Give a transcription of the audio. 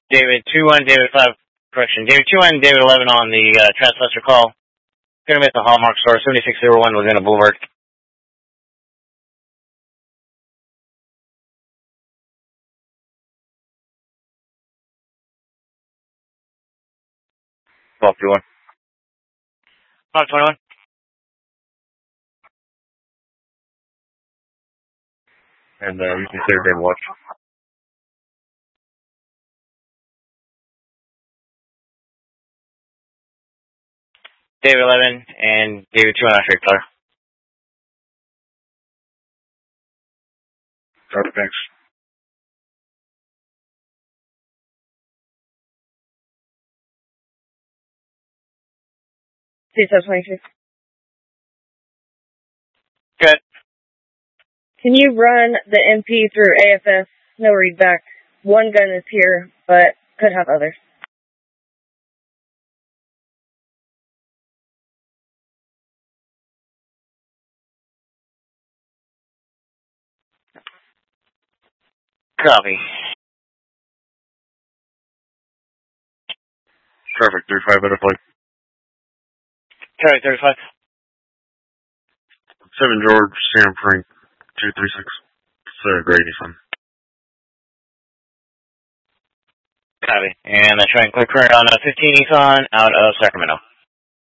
David 2-1, David 5, correction. David 2-1, David 11 on the transfester call. Gonna be at the Hallmark store, 7601 Laguna Boulevard. Bob 21. Bob 21. And you can clear David Watch. David 11 and David 2 on our straight color. Perfect, thanks. CSO 26. Good. Can you run the MP through AFS? No readback. One gun is here, but could have others. Copy. Traffic 35 at a flight. Traffic 35. 7 George, Sam Frank, 236. It's Grady, son. Copy. And I try and clear current on 15 Nissan out of Sacramento.